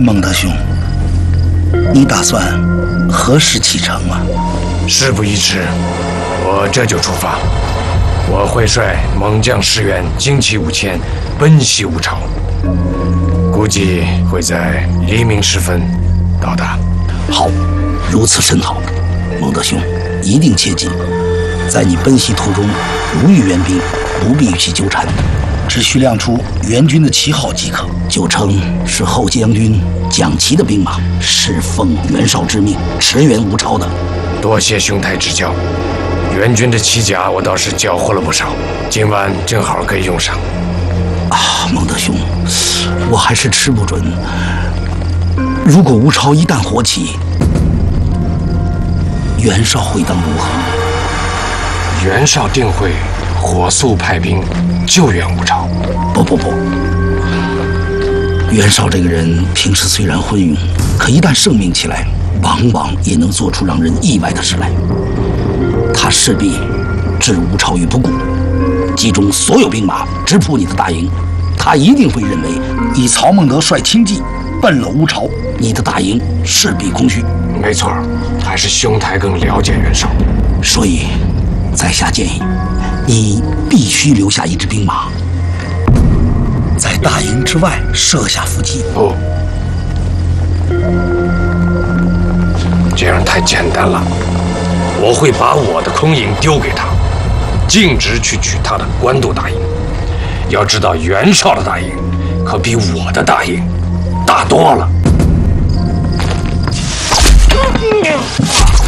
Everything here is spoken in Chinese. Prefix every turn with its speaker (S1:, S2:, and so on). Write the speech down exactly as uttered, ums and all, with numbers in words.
S1: 孟德兄，你打算何时启程啊？
S2: 事不宜迟，我这就出发。我会率猛将十员，精骑五千，奔袭吴朝。估计会在黎明时分到达。
S1: 好，如此甚好。孟德兄，一定切记，在你奔袭途中，如遇援兵，不必与其纠缠，只需亮出援军的旗号即可，就称是后将军蒋奇的兵马是奉袁绍之命驰援吴超的。
S2: 多谢兄台指教，援军的旗甲我倒是缴获了不少，今晚正好可以用上。
S1: 啊，孟德兄，我还是吃不准，如果吴超一旦火起，袁绍会当如何？
S2: 袁绍定会火速派兵救援吴超。
S1: 不不不，袁绍这个人平时虽然昏庸，可一旦盛名起来，往往也能做出让人意外的事来。他势必置吴超于不顾，集中所有兵马直扑你的大营。他一定会认为以曹孟德率轻骑奔了吴朝，你的大营势必空虚。
S2: 没错，还是兄台更了解袁绍。
S1: 所以，在下建议，你必须留下一支兵马，在大营之外设下伏击。
S2: 不，这样太简单了。我会把我的空营丢给他，径直去取他的官渡大营。要知道，袁绍的大营可比我的大营大多了。